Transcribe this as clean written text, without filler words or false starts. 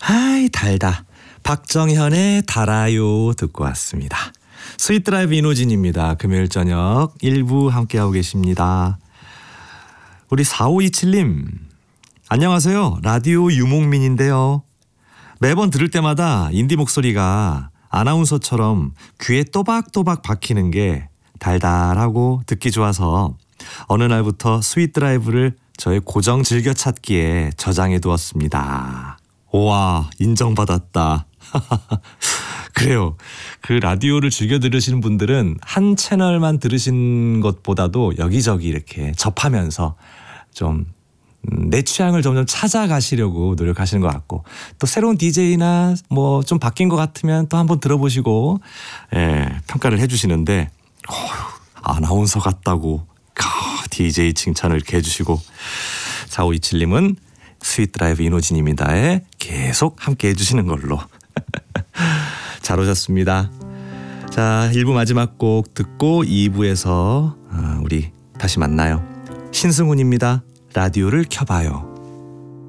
아이 달다. 박정현의 달아요 듣고 왔습니다. 스윗드라이브 이노진입니다. 금요일 저녁 1부 함께하고 계십니다. 우리 4527님 안녕하세요. 라디오 유목민인데요. 매번 들을 때마다 인디 목소리가 아나운서처럼 귀에 또박또박 박히는 게 달달하고 듣기 좋아서 어느 날부터 스윗드라이브를 저의 고정 즐겨찾기에 저장해 두었습니다. 우와, 인정받았다. 그래요. 그 라디오를 즐겨 들으시는 분들은 한 채널만 들으신 것보다도 여기저기 이렇게 접하면서 좀 내 취향을 점점 찾아가시려고 노력하시는 것 같고, 또 새로운 DJ나 뭐 좀 바뀐 것 같으면 또 한번 들어보시고 평가를 해주시는데 아나운서 같다고 DJ 칭찬을 이렇게 해주시고, 4527님은 스윗드라이브 이노진입니다에 계속 함께 해주시는 걸로. 잘 오셨습니다. 자, 1부 마지막 곡 듣고 2부에서 우리 다시 만나요. 신승훈입니다. 라디오를 켜봐요.